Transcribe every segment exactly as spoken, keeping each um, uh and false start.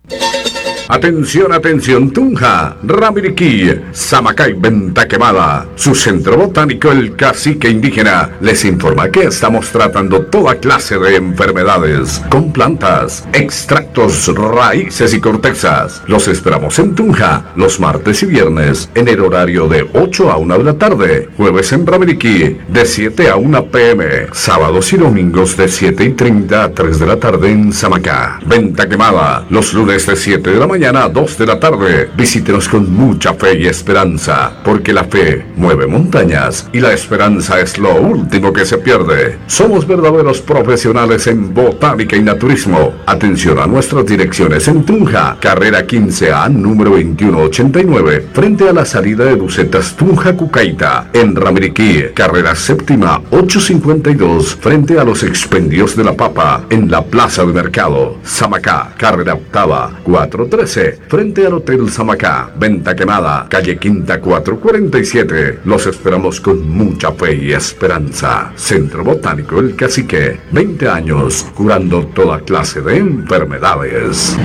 Atención, atención, Tunja, Ramiriquí, Samacay, Venta Quemada. Su centro botánico, el Cacique Indígena, les informa que estamos tratando toda clase de enfermedades con plantas, extractos, raíces y cortezas. Los esperamos en Tunja los martes y viernes en el horario de ocho a una de la tarde, jueves en Ramiriquí de siete a una pe eme, sábados y domingos de siete y treinta a tres de la tarde en Samacá. Venta Quemada, los lunes de siete de la mañana a dos de la tarde. Visítenos con mucha fe y esperanza, porque la fe mueve montañas y la esperanza es lo último que se pierde. Somos verdaderos profesionales en botánica y naturismo. Atención a nuestras direcciones en Tunja, carrera quince A, número veintiuno ochenta y nueve, frente a la salida de Bucetas Tunja Cucaita. En Ramiriquí, carrera séptima ochocientos cincuenta y dos, frente a los expendios de la papa, en la plaza de mercado. Samacá, carrera octava cuatrocientos trece, frente al Hotel Samacá. Venta Quemada, calle Quinta cuatrocientos cuarenta y siete. Los esperamos con mucha fe y esperanza. Centro Botánico El Cacique, veinte años curando toda clase de enfermedades.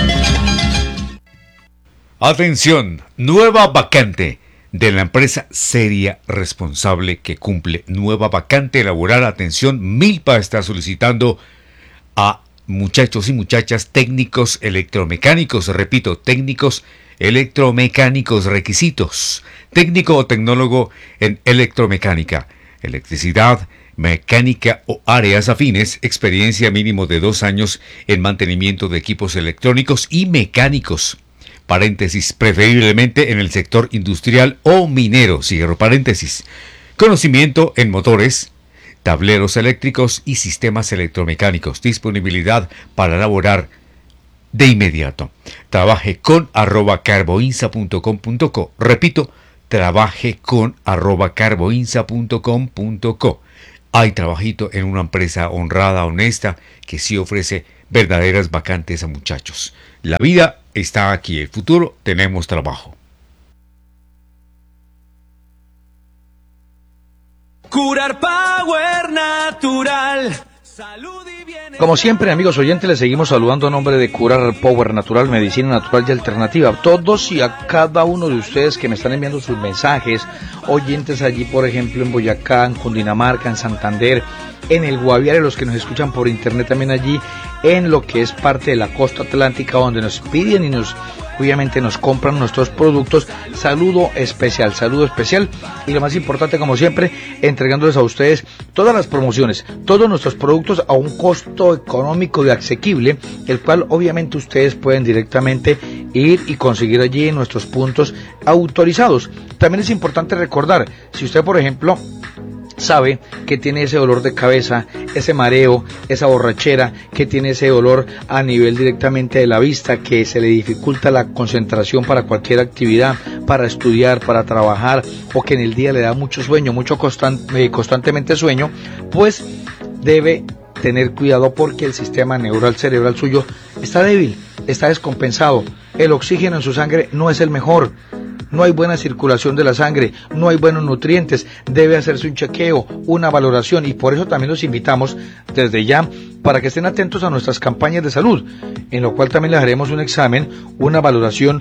Atención, nueva vacante de la empresa seria, responsable, que cumple. Nueva vacante laboral. Atención, Milpa está solicitando a muchachos y muchachas técnicos electromecánicos. Repito, técnicos electromecánicos. Requisitos: técnico o tecnólogo en electromecánica, electricidad, mecánica o áreas afines. Experiencia mínimo de dos años en mantenimiento de equipos electrónicos y mecánicos. Paréntesis, preferiblemente en el sector industrial o minero. Cierro paréntesis. Conocimiento en motores, tableros eléctricos y sistemas electromecánicos. Disponibilidad para laborar de inmediato. Trabaje con arroba carboinsa punto com punto co. Repito, trabaje con arroba carboinsa punto com punto co. Hay trabajito en una empresa honrada, honesta, que sí ofrece verdaderas vacantes a muchachos. La vida está aquí, el futuro, tenemos trabajo. Curar Power Natural. Salud y bienestar. Como siempre, amigos oyentes, les seguimos saludando a nombre de Curar Power Natural, medicina natural y alternativa. A todos y a cada uno de ustedes que me están enviando sus mensajes, oyentes allí, por ejemplo, en Boyacá, en Cundinamarca, en Santander, en el Guaviare, los que nos escuchan por internet también allí, en lo que es parte de la costa atlántica, donde nos piden y nos, obviamente nos compran nuestros productos. Saludo especial, saludo especial. Y lo más importante, como siempre, entregándoles a ustedes todas las promociones, todos nuestros productos a un costo económico y asequible, el cual obviamente ustedes pueden directamente ir y conseguir allí en nuestros puntos autorizados. También es importante recordar, si usted, por ejemplo, sabe que tiene ese dolor de cabeza, ese mareo, esa borrachera, que tiene ese dolor a nivel directamente de la vista, que se le dificulta la concentración para cualquier actividad, para estudiar, para trabajar, o que en el día le da mucho sueño, mucho constan, eh, constantemente sueño, pues debe tener cuidado, porque el sistema neural cerebral suyo está débil, está descompensado. El oxígeno en su sangre no es el mejor. No hay buena circulación de la sangre, no hay buenos nutrientes, debe hacerse un chequeo, una valoración, y por eso también los invitamos desde ya para que estén atentos a nuestras campañas de salud, en lo cual también les haremos un examen, una valoración,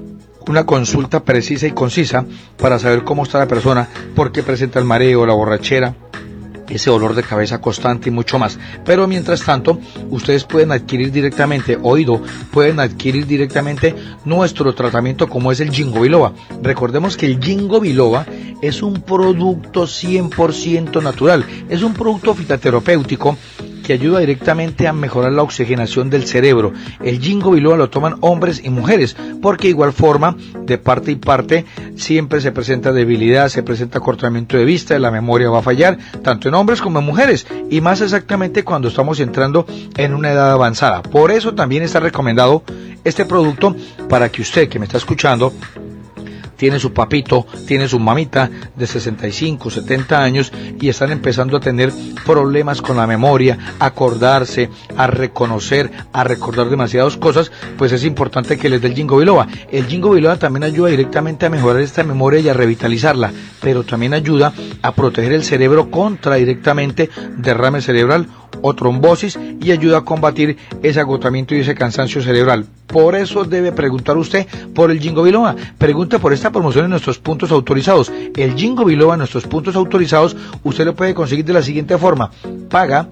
una consulta precisa y concisa para saber cómo está la persona, por qué presenta el mareo, la borrachera, ese dolor de cabeza constante y mucho más. Pero mientras tanto, ustedes pueden adquirir directamente, oído, pueden adquirir directamente nuestro tratamiento, como es el Ginkgo Biloba. Recordemos que el Ginkgo Biloba es un producto cien por ciento natural, es un producto fitoterapéutico que ayuda directamente a mejorar la oxigenación del cerebro. El Ginkgo Biloba lo toman hombres y mujeres, porque de igual forma, de parte y parte, siempre se presenta debilidad, se presenta acortamiento de vista, la memoria va a fallar, tanto en hombres como en mujeres, y más exactamente cuando estamos entrando en una edad avanzada. Por eso también está recomendado este producto, para que usted que me está escuchando tiene su papito, tiene su mamita de sesenta y cinco, setenta años y están empezando a tener problemas con la memoria, a acordarse, a reconocer, a recordar demasiadas cosas, pues es importante que les dé el Ginkgo biloba. El Ginkgo biloba también ayuda directamente a mejorar esta memoria y a revitalizarla, pero también ayuda a proteger el cerebro contra directamente derrame cerebral o trombosis y ayuda a combatir ese agotamiento y ese cansancio cerebral. Por eso debe preguntar usted por el Ginkgo biloba. Pregunte por esta promoción en nuestros puntos autorizados. El Ginkgo biloba en nuestros puntos autorizados usted lo puede conseguir de la siguiente forma: paga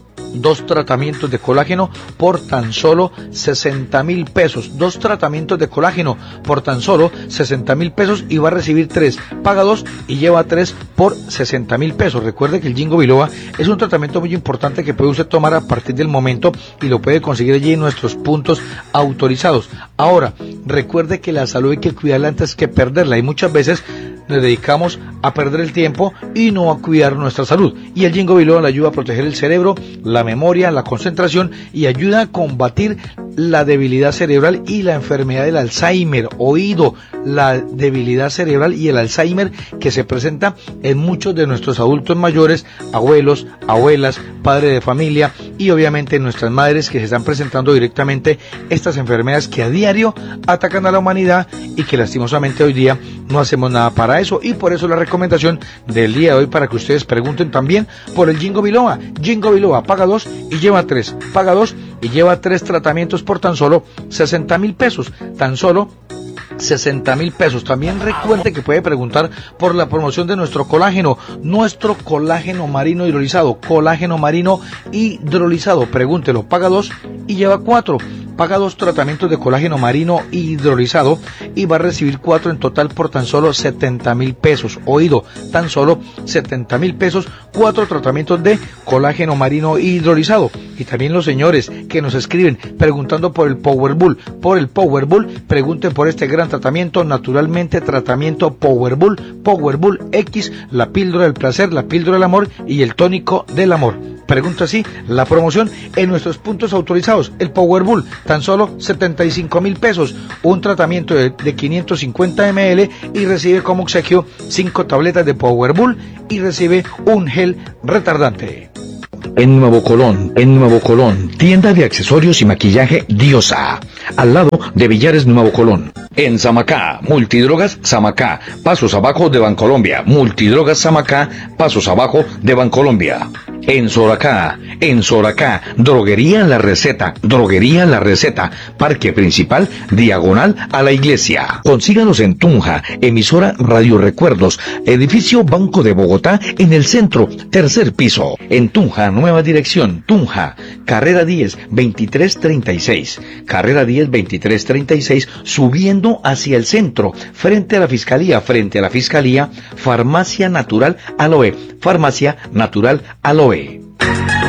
dos tratamientos de colágeno por tan solo sesenta mil pesos. Dos tratamientos de colágeno por tan solo sesenta mil pesos y va a recibir tres. Paga dos y lleva tres por sesenta mil pesos. Recuerde que el Ginkgo biloba es un tratamiento muy importante que puede usted tomar a partir del momento y lo puede conseguir allí en nuestros puntos autorizados. Ahora, recuerde que la salud hay que cuidarla antes que perderla y muchas veces nos dedicamos a perder el tiempo y no a cuidar nuestra salud. Y el Ginkgo biloba le ayuda a proteger el cerebro, la memoria, la concentración y ayuda a combatir la debilidad cerebral y la enfermedad del Alzheimer. Oído, la debilidad cerebral y el Alzheimer que se presenta en muchos de nuestros adultos mayores, abuelos, abuelas, padres de familia y obviamente en nuestras madres que se están presentando directamente estas enfermedades que a diario atacan a la humanidad y que lastimosamente hoy día no hacemos nada para eso, y por eso la recomendación del día de hoy para que ustedes pregunten también por el Ginkgo biloba. Ginkgo biloba, paga dos y lleva tres, paga dos y lleva tres tratamientos por tan solo sesenta mil pesos, tan solo sesenta mil pesos. También recuerde que puede preguntar por la promoción de nuestro colágeno, nuestro colágeno marino hidrolizado, colágeno marino hidrolizado, pregúntelo, paga dos y lleva cuatro. Paga dos tratamientos de colágeno marino hidrolizado y va a recibir cuatro en total por tan solo setenta mil pesos. Oído, tan solo setenta mil pesos, cuatro tratamientos de colágeno marino hidrolizado. Y también los señores que nos escriben preguntando por el Power Bull, por el Power Bull, pregunten por este gran tratamiento, naturalmente tratamiento Power Bull, Power Bull X, la píldora del placer, la píldora del amor y el tónico del amor. Pregunta así la promoción en nuestros puntos autorizados. El Power Bull, tan solo setenta y cinco mil pesos, un tratamiento de, de quinientos cincuenta mililitros y recibe como obsequio cinco tabletas de Power Bull y recibe un gel retardante. En Nuevo Colón, en Nuevo Colón, tienda de accesorios y maquillaje Diosa, al lado de Villares Nuevo Colón. En Samacá, Multidrogas Samacá, pasos abajo de Bancolombia, Multidrogas Samacá, pasos abajo de Bancolombia. En Soracá, en Soracá, Droguería La Receta, Droguería La Receta, Parque Principal, diagonal a la iglesia. Consíganos en Tunja, emisora Radio Recuerdos, edificio Banco de Bogotá, en el centro, tercer piso. En Tunja, nueva dirección, Tunja, carrera diez, veintitrés treinta y seis, carrera diez, veintitrés treinta y seis, subiendo hacia el centro, frente a la Fiscalía, frente a la Fiscalía, Farmacia Natural Aloe, Farmacia Natural Aloe.